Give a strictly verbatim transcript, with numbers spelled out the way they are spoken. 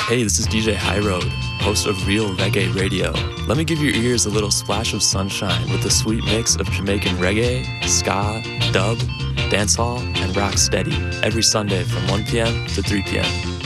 Hey, this is D J High Road, host of Real Reggae Radio. Let me give your ears a little splash of sunshine with a sweet mix of Jamaican reggae, ska, dub, dancehall, and rock steady every Sunday from one p.m. to three p.m.